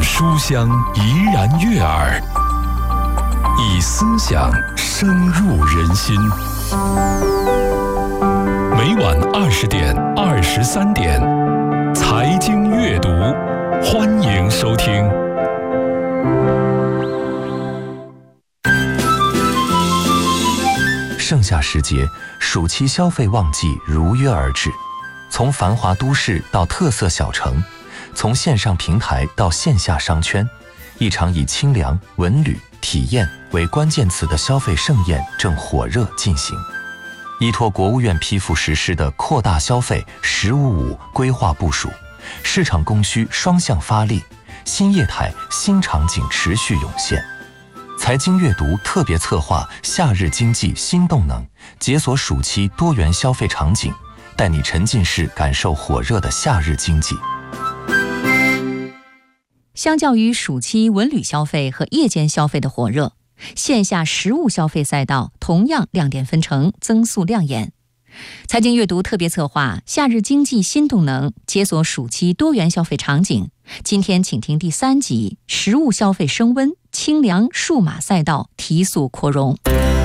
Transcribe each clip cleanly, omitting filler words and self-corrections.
书香怡然悦耳，以思想深入人心。每晚20点、23点，财经阅读，欢迎收听。 盛夏时节，暑期消费旺季如约而至。从繁华都市到特色小城，从线上平台到线下商圈，一场以清凉、文旅、体验为关键词的消费盛宴正火热进行。依托国务院批复实施的扩大消费“十五五”规划部署，市场供需双向发力，新业态、新场景持续涌现。财经阅读特别策划夏日经济新动能，解锁暑期多元消费场景，带你沉浸式感受火热的夏日经济。 相较于暑期文旅消费和夜间消费的火热，线下实物消费赛道同样亮点纷呈，增速亮眼。财经阅读特别策划夏日经济新动能，解锁暑期多元消费场景。今天请听第3集：实物消费升温，清凉数码赛道提速扩容。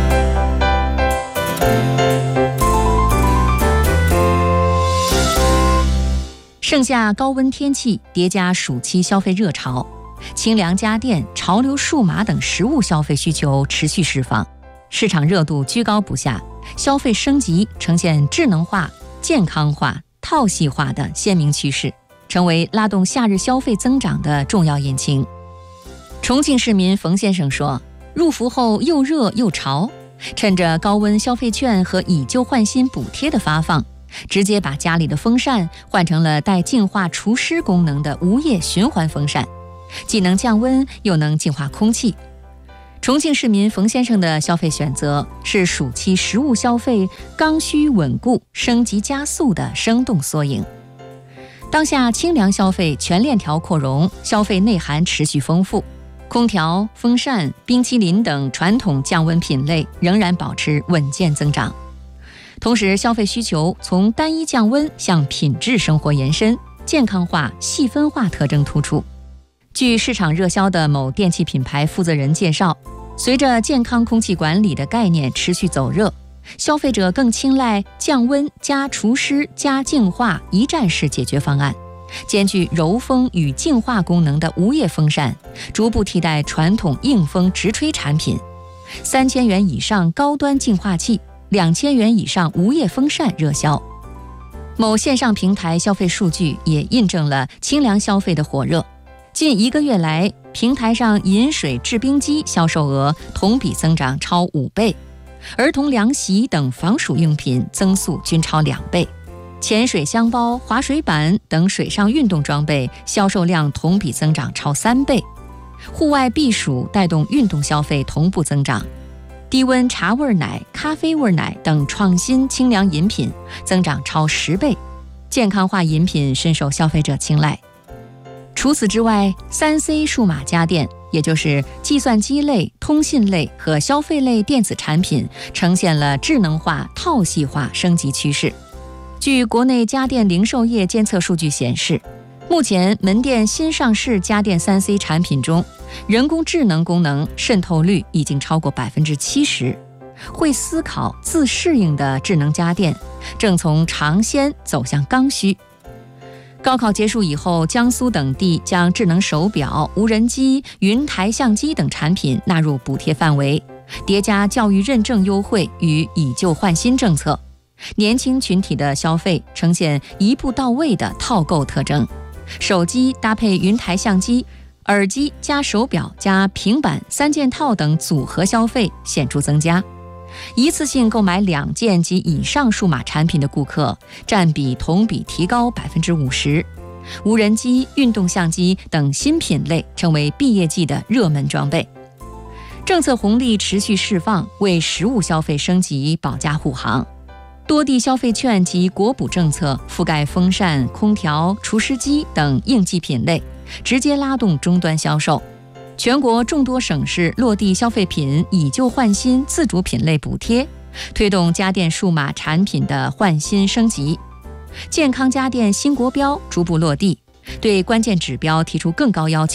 盛夏高温天气叠加暑期消费热潮，清凉家电、潮流数码等实物消费需求持续释放，市场热度居高不下，消费升级呈现智能化、健康化、套系化的鲜明趋势，成为拉动夏日消费增长的重要引擎。重庆市民冯先生说，入伏后又热又潮，趁着高温消费券和以旧换新补贴的发放，直接把家里的风扇换成了带净化除湿功能的无叶循环风扇，既能降温又能净化空气。重庆市民冯先生的消费选择是暑期实物消费刚需稳固、升级加速的生动缩影。当下清凉消费全链条扩容，消费内涵持续丰富，空调、风扇、冰淇淋等传统降温品类仍然保持稳健增长。同时，消费需求从单一降温向品质生活延伸，健康化、细分化特征突出。据市场热销的某电器品牌负责人介绍，随着健康空气管理的概念持续走热，消费者更青睐降温加除湿加净化一站式解决方案，兼具柔风与净化功能的无叶风扇逐步替代传统硬风直吹产品，3000元以上高端净化器、2000元以上无叶风扇热销。某线上平台消费数据也印证了清凉消费的火热。近1个月来，平台上饮水制冰机销售额同比增长超5倍，儿童凉席等防暑用品增速均超2倍，潜水箱包、滑水板等水上运动装备销售量同比增长超3倍，户外避暑带动运动消费同步增长。低温茶味奶、咖啡味奶等创新清凉饮品增长超10倍，健康化饮品深受消费者青睐。除此之外，3C 数码家电，也就是计算机类、通信类和消费类电子产品，呈现了智能化、套系化升级趋势。据国内家电零售业监测数据显示，目前门店新上市家电3C 产品中，人工智能功能渗透率已经超过70%，会思考、自适应的智能家电正从尝鲜走向刚需。高考结束以后，江苏等地将智能手表、无人机、云台相机等产品纳入补贴范围，叠加教育认证优惠与以旧换新政策，年轻群体的消费呈现一步到位的套购特征。手机搭配云台相机，耳机加手表加平板3件套等组合消费显著增加，一次性购买2件及以上数码产品的顾客占比同比提高50%，无人机、运动相机等新品类成为毕业季的热门装备。政策红利持续释放，为实物消费升级保驾护航。多地消费券及国补政策覆盖风扇、空调、除湿机等应季品类，直接拉动终端销售。全国众多省市落地消费品以旧换新自主品类补贴，推动家电数码产品的换新升级。健康家电新国标逐步落地，对关键指标提出更高要求，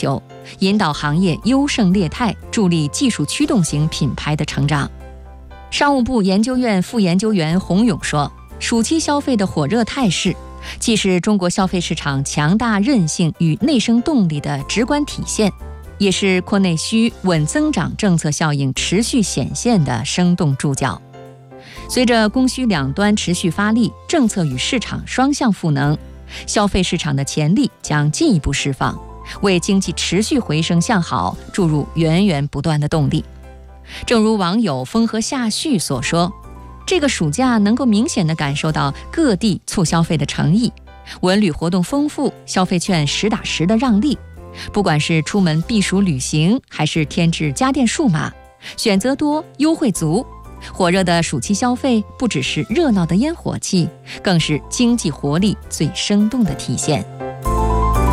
引导行业优胜劣汰，助力技术驱动型品牌的成长。商务部研究院副研究员洪勇说，暑期消费的火热态势，既是中国消费市场强大韧性与内生动力的直观体现，也是扩内需、稳增长政策效应持续显现的生动注脚。随着供需两端持续发力，政策与市场双向赋能，消费市场的潜力将进一步释放，为经济持续回升向好注入源源不断的动力。正如网友风和下旭所说，这个暑假能够明显地感受到各地促消费的诚意，文旅活动丰富，消费券实打实的让利。不管是出门避暑旅行，还是添置家电数码，选择多，优惠足。火热的暑期消费不只是热闹的烟火气，更是经济活力最生动的体现。